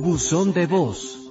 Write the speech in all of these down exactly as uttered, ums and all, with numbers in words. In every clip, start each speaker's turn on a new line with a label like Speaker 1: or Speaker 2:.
Speaker 1: Buzón de voz.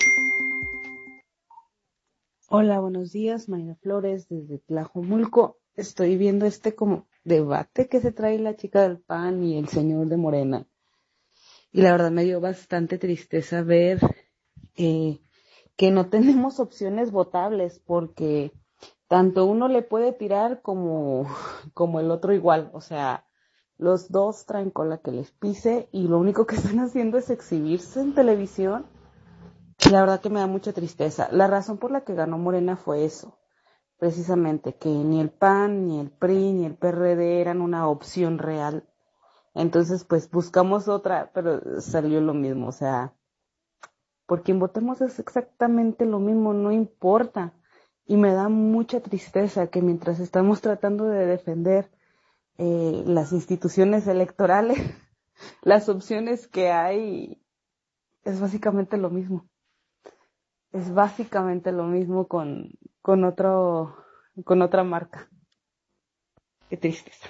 Speaker 2: Hola, buenos días, Mayra Flores desde Tlajomulco. Estoy viendo este como debate que se trae la chica del P A N y el señor de Morena. Y la verdad me dio bastante tristeza ver eh, que no tenemos opciones votables, porque tanto uno le puede tirar como, como el otro igual. O sea, los dos traen cola que les pise y lo único que están haciendo es exhibirse en televisión. Y la verdad que me da mucha tristeza. La razón por la que ganó Morena fue eso, precisamente, que ni el P A N, ni el P R I, ni el P R D eran una opción real. Entonces, pues buscamos otra, pero salió lo mismo. O sea, por quien votemos es exactamente lo mismo, no importa. Y me da mucha tristeza que mientras estamos tratando de defender eh, las instituciones electorales, las opciones que hay es básicamente lo mismo. Es básicamente lo mismo con, con otro, con otra marca. Qué tristeza.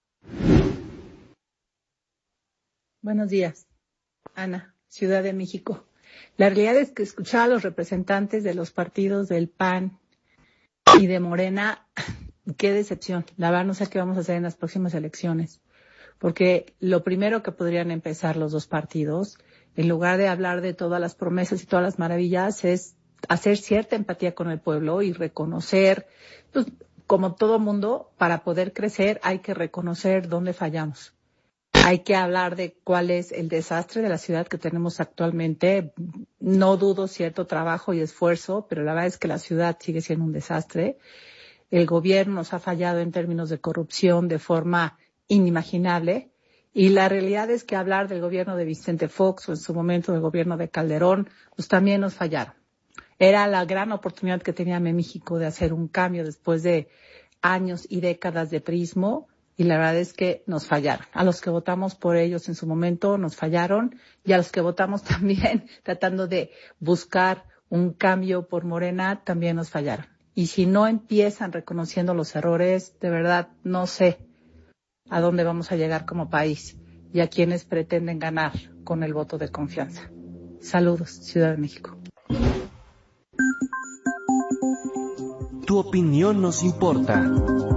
Speaker 3: Buenos días, Ana, Ciudad de México. La realidad es que escuchar a los representantes de los partidos del P A N y de Morena, qué decepción. La verdad no sé qué vamos a hacer en las próximas elecciones. Porque lo primero que podrían empezar los dos partidos, en lugar de hablar de todas las promesas y todas las maravillas, es hacer cierta empatía con el pueblo y reconocer, pues, como todo mundo, para poder crecer hay que reconocer dónde fallamos. Hay que hablar de cuál es el desastre de la ciudad que tenemos actualmente. No dudo cierto trabajo y esfuerzo, pero la verdad es que la ciudad sigue siendo un desastre. El gobierno nos ha fallado en términos de corrupción de forma inimaginable. Y la realidad es que hablar del gobierno de Vicente Fox o en su momento del gobierno de Calderón, pues también nos fallaron. Era la gran oportunidad que tenía México de hacer un cambio después de años y décadas de prismo. Y la verdad es que nos fallaron. A los que votamos por ellos en su momento nos fallaron y a los que votamos también tratando de buscar un cambio por Morena también nos fallaron. Y si no empiezan reconociendo los errores, de verdad no sé a dónde vamos a llegar como país y a quienes pretenden ganar con el voto de confianza. Saludos, Ciudad de México.
Speaker 1: Tu opinión nos importa.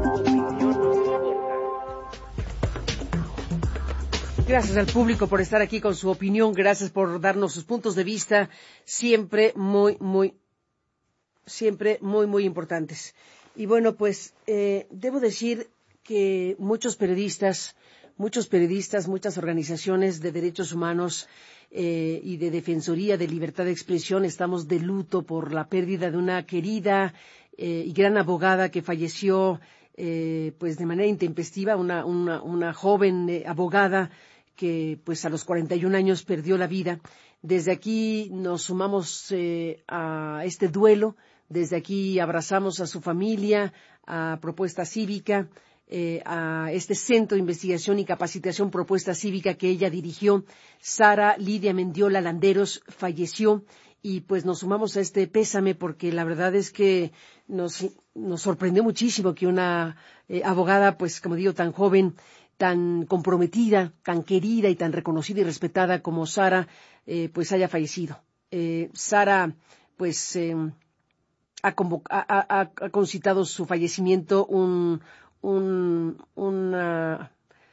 Speaker 4: Gracias al público por estar aquí con su opinión, gracias por darnos sus puntos de vista, siempre muy, muy, siempre muy, muy importantes. Y bueno, pues eh, debo decir que muchos periodistas, muchos periodistas, muchas organizaciones de derechos humanos eh, y de defensoría de libertad de expresión estamos de luto por la pérdida de una querida eh, y gran abogada que falleció eh, pues de manera intempestiva, una, una, una joven eh, abogada que pues a los cuarenta y un años perdió la vida. Desde aquí nos sumamos eh, a este duelo, desde aquí abrazamos a su familia, a Propuesta Cívica, eh, a este Centro de Investigación y Capacitación Propuesta Cívica que ella dirigió. Sara Lidia Mendiola Landeros falleció y pues nos sumamos a este pésame porque la verdad es que nos, nos sorprendió muchísimo que una eh, abogada, pues como digo, tan joven, tan comprometida, tan querida y tan reconocida y respetada como Sara, eh, pues haya fallecido. Eh, Sara, pues, eh, ha, ha, ha, ha concitado su fallecimiento un, un, una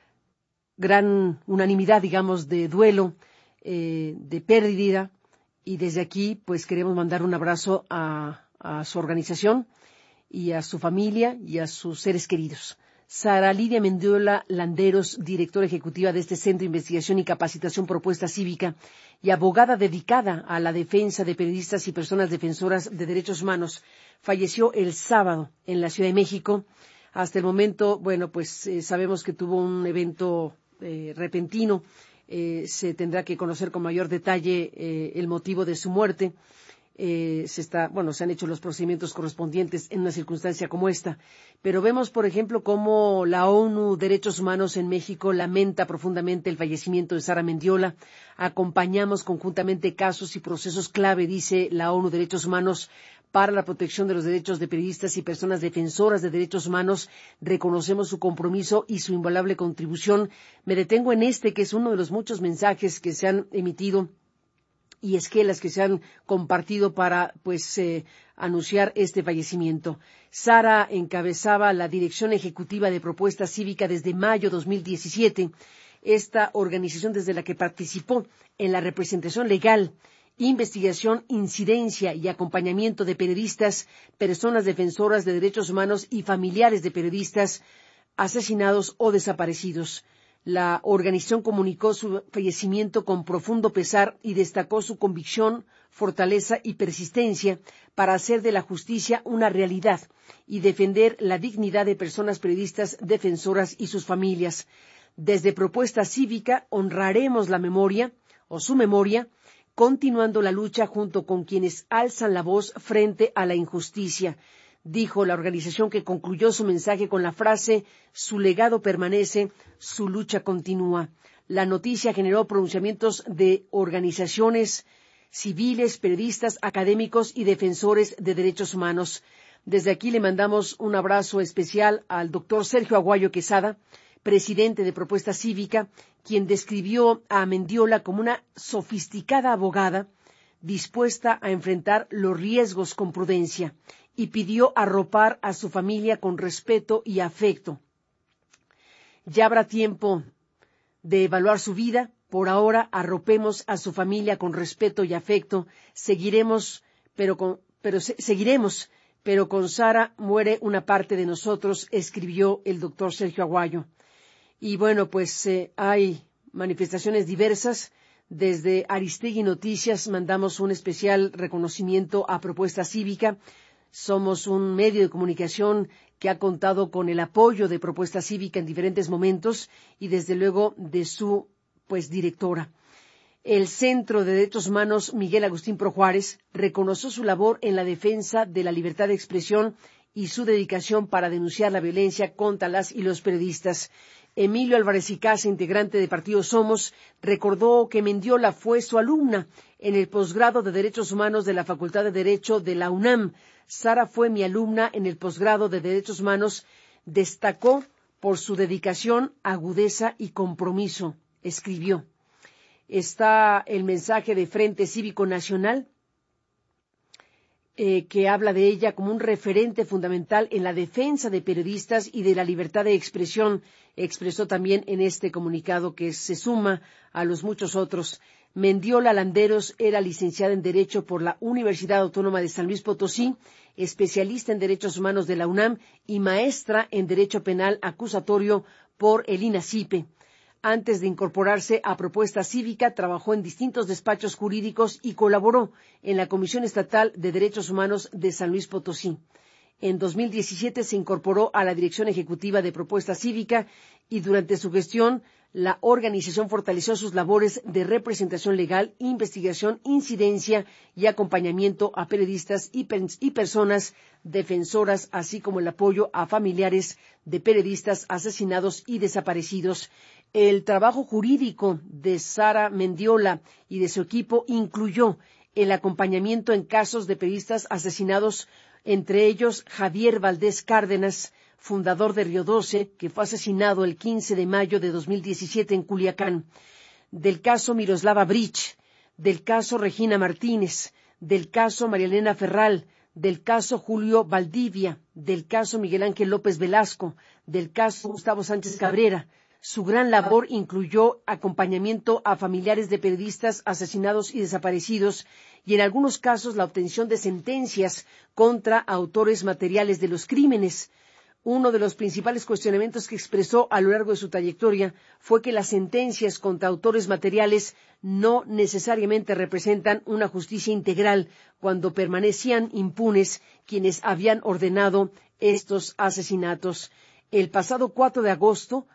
Speaker 4: gran unanimidad, digamos, de duelo, eh, de pérdida, y desde aquí, pues, queremos mandar un abrazo a, a su organización y a su familia y a sus seres queridos. Sara Lidia Mendiola Landeros, directora ejecutiva de este Centro de Investigación y Capacitación Propuesta Cívica y abogada dedicada a la defensa de periodistas y personas defensoras de derechos humanos, falleció el sábado en la Ciudad de México. Hasta el momento, bueno, pues eh, sabemos que tuvo un evento eh, repentino. Eh, se tendrá que conocer con mayor detalle eh, el motivo de su muerte. Eh, se está, bueno, se han hecho los procedimientos correspondientes en una circunstancia como esta. Pero vemos, por ejemplo, cómo la ONU Derechos Humanos en México lamenta profundamente el fallecimiento de Sara Mendiola. Acompañamos conjuntamente casos y procesos clave, dice la ONU Derechos Humanos, para la protección de los derechos de periodistas y personas defensoras de derechos humanos. Reconocemos su compromiso y su invaluable contribución. Me detengo en este, que es uno de los muchos mensajes que se han emitido y esquelas que se han compartido para, pues, eh, anunciar este fallecimiento. Sara encabezaba la Dirección Ejecutiva de Propuesta Cívica desde mayo de dos mil diecisiete, esta organización desde la que participó en la representación legal, investigación, incidencia y acompañamiento de periodistas, personas defensoras de derechos humanos y familiares de periodistas asesinados o desaparecidos. La organización comunicó su fallecimiento con profundo pesar y destacó su convicción, fortaleza y persistencia para hacer de la justicia una realidad y defender la dignidad de personas periodistas defensoras y sus familias. Desde Propuesta Cívica honraremos la memoria o su memoria, continuando la lucha junto con quienes alzan la voz frente a la injusticia, dijo la organización, que concluyó su mensaje con la frase: su legado permanece, su lucha continúa. La noticia generó pronunciamientos de organizaciones civiles, periodistas, académicos y defensores de derechos humanos. Desde aquí le mandamos un abrazo especial al doctor Sergio Aguayo Quesada, presidente de Propuesta Cívica, quien describió a Mendiola como una sofisticada abogada dispuesta a enfrentar los riesgos con prudencia, y pidió arropar a su familia con respeto y afecto. Ya habrá tiempo de evaluar su vida. Por ahora, arropemos a su familia con respeto y afecto. Seguiremos, pero con, pero se, seguiremos, pero con Sara muere una parte de nosotros, escribió el doctor Sergio Aguayo. Y bueno, pues eh, hay manifestaciones diversas. Desde Aristegui Noticias mandamos un especial reconocimiento a Propuesta Cívica. Somos un medio de comunicación que ha contado con el apoyo de Propuesta Cívica en diferentes momentos y desde luego de su pues directora. El Centro de Derechos Humanos Miguel Agustín Pro Juárez reconoció su labor en la defensa de la libertad de expresión y su dedicación para denunciar la violencia contra las y los periodistas. Emilio Álvarez y Casa, integrante de Partido Somos, recordó que Mendiola fue su alumna en el posgrado de Derechos Humanos de la Facultad de Derecho de la UNAM. Sara fue mi alumna en el posgrado de Derechos Humanos. Destacó por su dedicación, agudeza y compromiso, escribió. Está el mensaje de Frente Cívico Nacional, eh, que habla de ella como un referente fundamental en la defensa de periodistas y de la libertad de expresión. Expresó también en este comunicado, que se suma a los muchos otros. Mendiola Landeros era licenciada en Derecho por la Universidad Autónoma de San Luis Potosí, especialista en Derechos Humanos de la UNAM y maestra en Derecho Penal Acusatorio por el INACIPE. Antes de incorporarse a Propuesta Cívica, trabajó en distintos despachos jurídicos y colaboró en la Comisión Estatal de Derechos Humanos de San Luis Potosí. En dos mil diecisiete se incorporó a la Dirección Ejecutiva de Propuesta Cívica y durante su gestión la organización fortaleció sus labores de representación legal, investigación, incidencia y acompañamiento a periodistas y, y personas defensoras, así como el apoyo a familiares de periodistas asesinados y desaparecidos. El trabajo jurídico de Sara Mendiola y de su equipo incluyó el acompañamiento en casos de periodistas asesinados, entre ellos Javier Valdés Cárdenas, fundador de Río doce, que fue asesinado el quince de mayo de dos mil diecisiete en Culiacán, del caso Miroslava Bridge, del caso Regina Martínez, del caso María Elena Ferral, del caso Julio Valdivia, del caso Miguel Ángel López Velasco, del caso Gustavo Sánchez Cabrera. Su gran labor incluyó acompañamiento a familiares de periodistas asesinados y desaparecidos y en algunos casos la obtención de sentencias contra autores materiales de los crímenes. Uno de los principales cuestionamientos que expresó a lo largo de su trayectoria fue que las sentencias contra autores materiales no necesariamente representan una justicia integral cuando permanecían impunes quienes habían ordenado estos asesinatos. El pasado cuatro de agosto,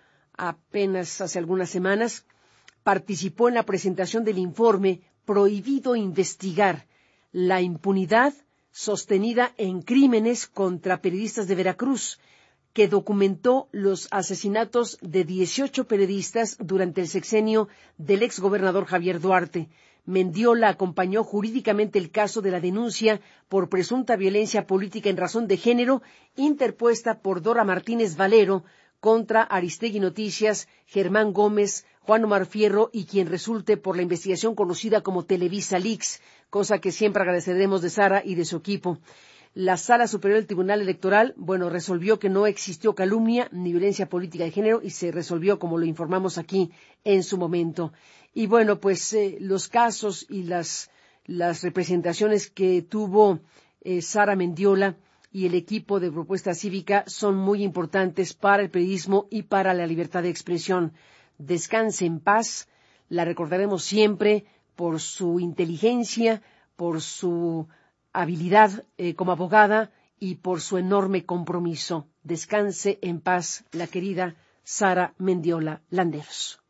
Speaker 4: apenas hace algunas semanas, participó en la presentación del informe Prohibido investigar, la impunidad sostenida en crímenes contra periodistas de Veracruz, que documentó los asesinatos de dieciocho periodistas durante el sexenio del exgobernador Javier Duarte. Mendiola acompañó jurídicamente el caso de la denuncia por presunta violencia política en razón de género interpuesta por Dora Martínez Valero contra Aristegui Noticias, Germán Gómez, Juan Omar Fierro y quien resulte por la investigación conocida como Televisa Leaks, cosa que siempre agradeceremos de Sara y de su equipo. La Sala Superior del Tribunal Electoral, bueno, resolvió que no existió calumnia ni violencia política de género y se resolvió como lo informamos aquí en su momento. Y bueno, pues eh, los casos y las, las representaciones que tuvo eh, Sara Mendiola y el equipo de Propuesta Cívica son muy importantes para el periodismo y para la libertad de expresión. Descanse en paz, la recordaremos siempre por su inteligencia, por su habilidad eh, como abogada y por su enorme compromiso. Descanse en paz la querida Sara Mendiola Landeros.